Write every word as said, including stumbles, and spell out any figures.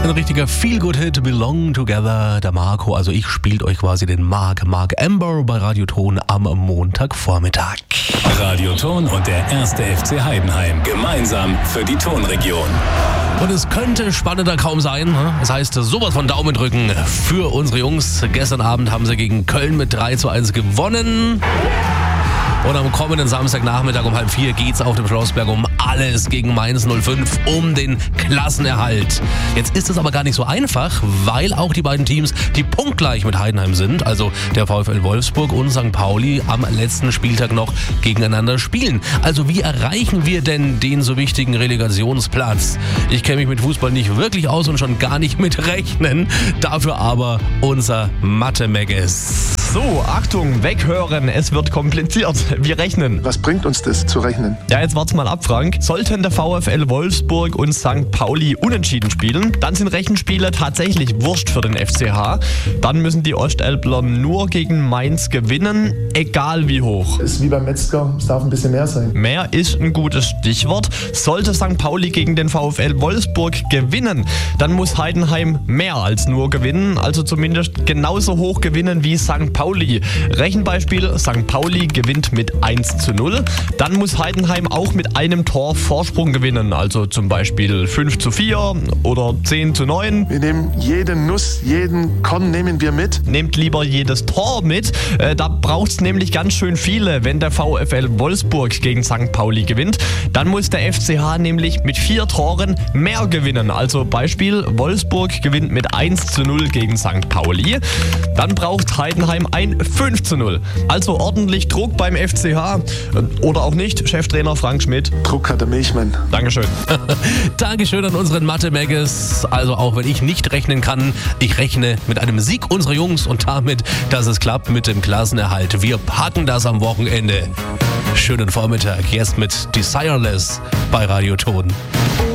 Ein richtiger Feel-Good-Hit, Belong Together. Der Marco, also ich, spielt euch quasi den Mark, Mark Amber bei Radioton am Montagvormittag. Radioton und der erste F C Heidenheim gemeinsam für die Tonregion. Und es könnte spannender kaum sein. Das heißt, sowas von Daumen drücken für unsere Jungs. Gestern Abend haben sie gegen Köln mit drei zu eins gewonnen. Und am kommenden Samstagnachmittag um halb vier geht's auf dem Schlossberg um alles gegen Mainz null fünf, um den Klassenerhalt. Jetzt ist es aber gar nicht so einfach, weil auch die beiden Teams, die punktgleich mit Heidenheim sind, also der VfL Wolfsburg und Sankt Pauli, am letzten Spieltag noch gegeneinander spielen. Also wie erreichen wir denn den so wichtigen Relegationsplatz? Ich kenne mich mit Fußball nicht wirklich aus und schon gar nicht mit Rechnen. Dafür aber unser Mathe-Megas. So, Achtung, weghören, es wird kompliziert. Wir rechnen. Was bringt uns das zu rechnen? Ja, jetzt wart's mal ab, Frank. Sollten der VfL Wolfsburg und Sankt Pauli unentschieden spielen, dann sind Rechenspiele tatsächlich wurscht für den F C H. Dann müssen die Ostelbler nur gegen Mainz gewinnen, egal wie hoch. Ist wie beim Metzger, es darf ein bisschen mehr sein. Mehr ist ein gutes Stichwort. Sollte Sankt Pauli gegen den VfL Wolfsburg gewinnen, dann muss Heidenheim mehr als nur gewinnen, also zumindest genauso hoch gewinnen wie Sankt Pauli. Rechenbeispiel, Sankt Pauli gewinnt mit eins zu null. Dann muss Heidenheim auch mit einem Tor Vorsprung gewinnen, also zum Beispiel fünf zu vier oder zehn zu neun. Wir nehmen jede Nuss, jeden Korn nehmen wir mit. Nehmt lieber jedes Tor mit. Äh, da braucht es nämlich ganz schön viele, wenn der VfL Wolfsburg gegen Sankt Pauli gewinnt. Dann muss der F C H nämlich mit vier Toren mehr gewinnen. Also Beispiel, Wolfsburg gewinnt mit eins zu null gegen Sankt Pauli. Dann braucht Heidenheim ein fünf zu null. Also ordentlich Druck beim F C H. Oder auch nicht, Cheftrainer Frank Schmidt. Druck hat der Milchmann. Dankeschön. Dankeschön an unseren Mathe-Megas. Also auch wenn ich nicht rechnen kann, ich rechne mit einem Sieg unserer Jungs und damit, dass es klappt mit dem Klassenerhalt. Wir packen das am Wochenende. Schönen Vormittag, jetzt mit Desireless bei Radioton.